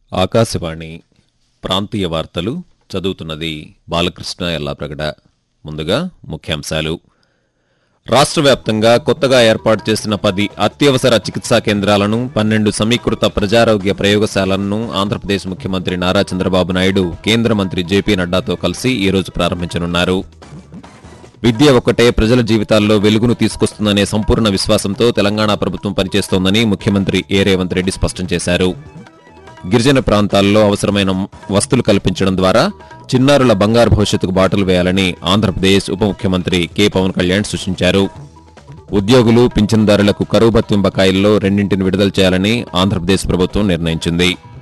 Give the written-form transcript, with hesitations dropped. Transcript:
ఆకాశవాణి ప్రాంతీయ వార్తలు చదువుతున్నది బాలకృష్ణ ఎల్లాప్రగడ. ముందుగా ముఖ్యాంశాలు. రాష్ట్ర వ్యాప్తంగా కొత్తగా ఏర్పాటు చేసిన 10 అత్యవసర చికిత్సా కేంద్రాలను, 12 సమీకృత ప్రజారోగ్య ప్రయోగశాలలను ఆంధ్రప్రదేశ్ ముఖ్యమంత్రి నారా చంద్రబాబు నాయుడు కేంద్ర మంత్రి జేపీ నడ్డాతో కలిసి ఈ రోజు ప్రారంభించనున్నారు. విద్య ఒక్కటే ప్రజల జీవితాల్లో వెలుగును తీసుకొస్తుందనే సంపూర్ణ విశ్వాసంతో తెలంగాణ ప్రభుత్వం పనిచేస్తోందని ముఖ్యమంత్రి రేవంత్ రెడ్డి స్పష్టం చేశారు. గిరిజన ప్రాంతాల్లో అవసరమైన వసతులు కల్పించడం ద్వారా చిన్నారుల బంగారు భవిష్యత్తుకు బాటలు వేయాలని ఆంధ్రప్రదేశ్ ఉప ముఖ్యమంత్రి పవన్ కళ్యాణ్ సూచించారు. ఉద్యోగులు, పింఛన్దారులకు కరువు భత్యం బకాయిల్లో 2 విడుదల చేయాలని ఆంధ్రప్రదేశ్ ప్రభుత్వం నిర్ణయించింది.